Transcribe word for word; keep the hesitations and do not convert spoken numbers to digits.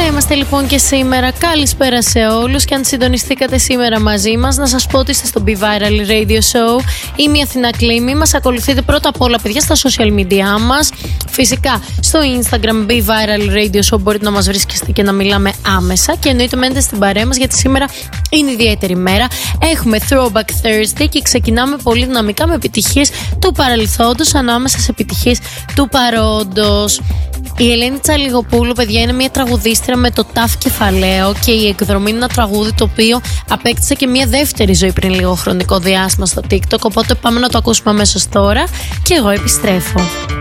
είμαστε λοιπόν και σήμερα. Καλησπέρα σε όλους. Και αν συντονιστήκατε σήμερα μαζί μας, να σας πω ότι είστε στο Be Viral Radio Show. Είμαι η Αθηνά Κλίμη. Μας ακολουθείτε πρώτα απ' όλα, παιδιά, στα social media μας. Φυσικά στο Instagram Be Viral Radio Show μπορείτε να μας βρίσκεστε και να μιλάμε άμεσα. Και εννοείται μένετε στην παρέα μας, γιατί σήμερα είναι ιδιαίτερη μέρα. Έχουμε Throwback Thursday και ξεκινάμε πολύ δυναμικά με επιτυχίες του παρελθόντος ανάμεσα σε επιτυχίες του παρόντος. Η Ελένη Τσαλιγοπούλου, παιδιά, είναι μια τραγουδίστρια με το ταφ κεφαλαίο και η εκδρομή είναι ένα τραγούδι το οποίο απέκτησε και μια δεύτερη ζωή πριν λίγο χρονικό διάστημα στο TikTok. Οπότε πάμε να το ακούσουμε αμέσως τώρα και εγώ επιστρέφω.